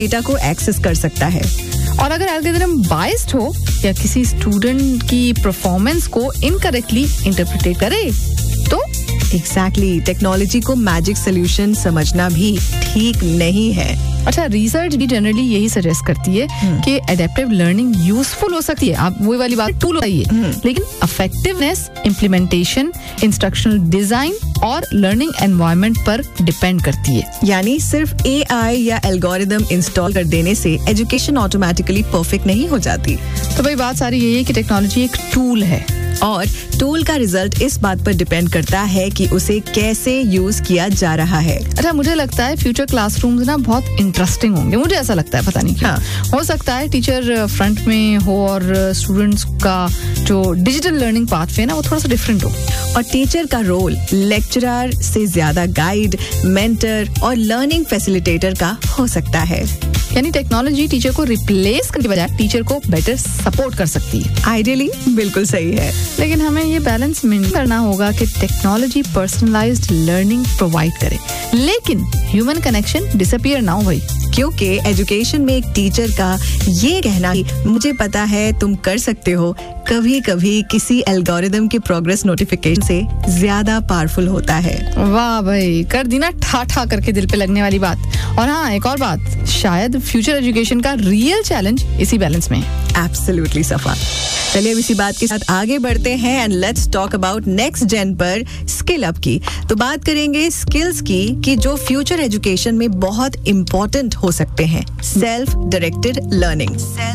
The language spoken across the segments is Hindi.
डेटा को एक्सेस कर सकता है। और अगर एल्गोरिथम बायस्ड हो या किसी स्टूडेंट की परफॉर्मेंस को इनकरेक्टली इंटरप्रेट करे तो एग्जैक्टली टेक्नोलॉजी को मैजिक सोल्यूशन समझना भी ठीक नहीं है। अच्छा, रिसर्च भी जनरली यही सजेस्ट करती है कि एडेप्टिव लर्निंग यूजफुल हो सकती है। आप वही वाली बात टूल होती है, लेकिन इफेक्टिवनेस, इम्प्लीमेंटेशन, इंस्ट्रक्शनल डिजाइन और लर्निंग एनवायरनमेंट पर डिपेंड करती है। यानी सिर्फ AI या एल्गोरिदम इंस्टॉल कर देने से एजुकेशन ऑटोमेटिकली परफेक्ट नहीं हो जाती। तो भाई बात सारी यही है कि टेक्नोलॉजी एक टूल है और टूल का रिजल्ट इस बात पर डिपेंड करता है कि उसे कैसे यूज किया जा रहा है। अच्छा, मुझे लगता है फ्यूचर क्लासरूम्स ना बहुत इंटरेस्टिंग होंगे, मुझे ऐसा लगता है, पता नहीं क्यों। हो सकता है टीचर फ्रंट में हो और स्टूडेंट्स का जो डिजिटल लर्निंग पाथवे ना वो थोड़ा सा डिफरेंट हो, और टीचर का रोल लेक्चरर से ज्यादा गाइड, मेंटर और लर्निंग फैसिलिटेटर का हो सकता है। यानी टेक्नोलॉजी टीचर को रिप्लेस करने के बजाय टीचर को बेटर सपोर्ट कर सकती है। आइडियली बिल्कुल सही है, लेकिन हमें ये बैलेंस मेंटेन करना होगा कि टेक्नोलॉजी पर्सनलाइज्ड लर्निंग प्रोवाइड करे, लेकिन ह्यूमन कनेक्शन डिसअपीयर ना हो भाई। क्योंकि एजुकेशन में एक टीचर का ये कहना कि मुझे पता है तुम कर सकते हो, कभी कभी किसी एल्गोरिदम के प्रोग्रेस नोटिफिकेशन से ज्यादा पावरफुल होता है। वाह भाई, कर दी ना ठा ठा करके दिल पे लगने वाली बात। और हाँ, एक और बात, शायद फ्यूचर एजुकेशन का रियल चैलेंज इसी बैलेंस में है। एब्सोल्युटली सफा। चलिए अब इसी बात के साथ आगे बढ़ते हैं and let's talk about next gen पर स्किल अप की। तो बात करेंगे स्किल्स की कि जो फ्यूचर एजुकेशन में बहुत इंपॉर्टेंट हो सकते हैं। Self directed learning.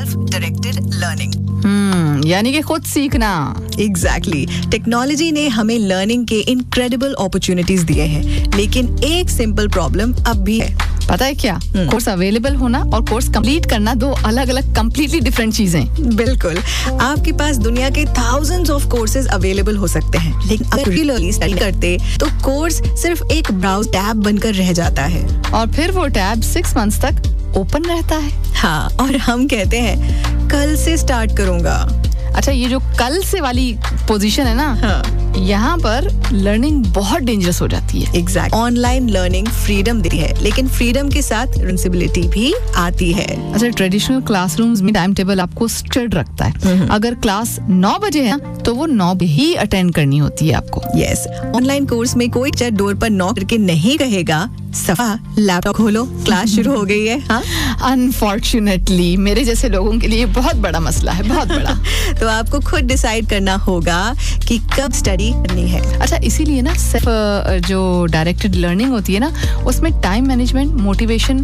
यानी कि खुद सीखना। एग्जैक्टली टेक्नोलॉजी ने हमें लर्निंग के इनक्रेडिबल अपॉर्चुनिटीज दिए हैं, लेकिन एक सिंपल प्रॉब्लम अब भी है। पता है क्या? कोर्स अवेलेबल होना और कोर्स कंप्लीट करना दो अलग अलग कंप्लीटली डिफरेंट चीजें। बिल्कुल, आपके पास दुनिया के थाउजेंड्स ऑफ कोर्सेज अवेलेबल हो सकते हैं, लेकिन अगर रेगुलरली स्टडी करते तो कोर्स सिर्फ एक ब्राउज टैब बनकर रह जाता है, और फिर वो टैब 6 मंथ्स तक ओपन रहता है। हाँ, और हम कहते हैं कल से स्टार्ट करूंगा। अच्छा, ये जो कल से वाली पोजीशन है ना, हाँ, यहाँ पर लर्निंग बहुत डेंजरस हो जाती है। एग्जैक्ट ऑनलाइन लर्निंग फ्रीडम देती है, लेकिन फ्रीडम के साथ रिस्पांसिबिलिटी भी आती है। अच्छा, ट्रेडिशनल क्लासरूम्स में टाइम टेबल आपको स्ट्रिक्ट रखता है। अगर क्लास 9 बजे है तो वो 9 बजे ही अटेंड करनी होती है आपको। यस, ऑनलाइन कोर्स में कोई टीचर डोर पर नॉक करके नहीं कहेगा सफा लैपटॉप खोलो, क्लास शुरू हो गई है। हाँ, अनफॉर्चुनेटली मेरे जैसे लोगों के लिए बहुत बड़ा मसला है, बहुत बड़ा। तो आपको खुद डिसाइड करना होगा कि कब स्टडी करनी है। अच्छा, इसीलिए ना सिर्फ जो डायरेक्टेड लर्निंग होती है ना, उसमें time management, motivation,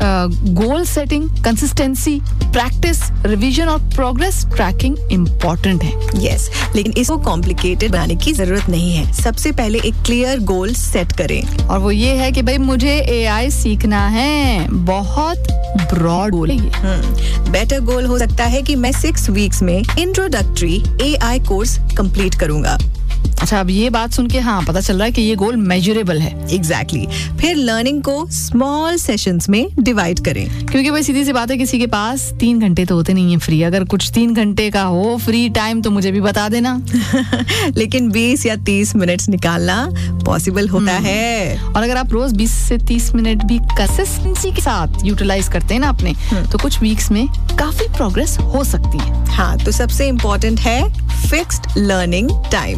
goal setting, consistency, practice, revision और प्रोग्रेस ट्रैकिंग इम्पोर्टेंट है। यस, लेकिन इसको कॉम्प्लिकेटेड बनाने की जरूरत नहीं है। सबसे पहले एक क्लियर गोल सेट करें, और वो ये है कि भाई मुझे AI सीखना है। बहुत ब्रॉड गोल है ये। बेटर गोल हो सकता है कि मैं 6 वीक्स में इंट्रोडक्टरी AI कोर्स कंप्लीट करूंगा। अच्छा, अब ये बात सुन के हाँ पता चल रहा है कि ये गोल मेजरेबल है। एग्जैक्टली। फिर लर्निंग को स्मॉल सेशंस में डिवाइड करें, क्योंकि भाई सीधी सी बात है, किसी के पास 3 घंटे तो होते नहीं है फ्री। अगर कुछ 3 घंटे का हो फ्री टाइम तो मुझे भी बता देना। लेकिन 20 या 30 मिनट्स निकालना पॉसिबल होता है। और अगर आप रोज 20 से 30 मिनट भी कंसिस्टेंसी के साथ यूटिलाइज करते हैं ना अपने, तो कुछ वीक्स में काफी प्रोग्रेस हो सकती है। हाँ, तो सबसे इम्पोर्टेंट है फिक्स्ड लर्निंग टाइम।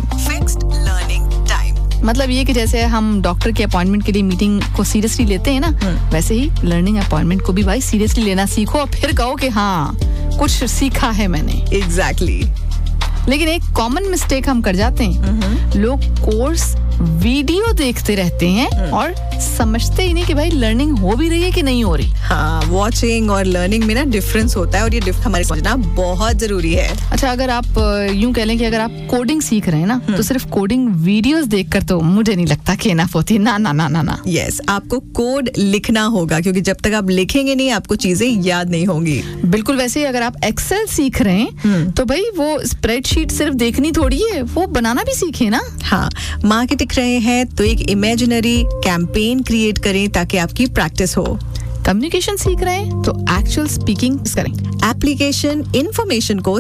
मतलब ये कि जैसे हम डॉक्टर के अपॉइंटमेंट के लिए मीटिंग को सीरियसली लेते हैं ना, वैसे ही लर्निंग अपॉइंटमेंट को भी भाई सीरियसली लेना सीखो, और फिर कहो कि हाँ कुछ सीखा है मैंने। एग्जैक्टली। लेकिन एक कॉमन मिस्टेक हम कर जाते हैं, लोग कोर्स वीडियो देखते रहते हैं और समझते ही नहीं कि भाई लर्निंग हो भी रही है कि नहीं हो रही। हाँ, वॉचिंग और लर्निंग में ना डिफरेंस होता है, और ये हमारे समझना बहुत जरूरी है। अच्छा, अगर आप यूं कह लें कि अगर आप कोडिंग सीख रहे हैं ना, तो सिर्फ कोडिंग वीडियोस देखकर तो मुझे नहीं लगता कि इनफ होती। ना ना ना ना ना। यस, आपको कोड लिखना होगा, क्योंकि जब तक आप लिखेंगे नहीं आपको चीजें याद नहीं होंगी। बिल्कुल वैसे ही अगर आप एक्सेल सीख रहे हैं, तो भाई वो स्प्रेडशीट सिर्फ देखनी थोड़ी है, वो बनाना भी सीखे ना। हाँ, मार्केटिंग रहे हैं तो एक इमेजिनरी कैंपेन क्रिएट करें ताकि आपकी प्रैक्टिस हो। कम्युनिकेशन सीख रहे हैं तो एक्चुअल स्पीकिंग करें। एप्लीकेशन इंफॉर्मेशन को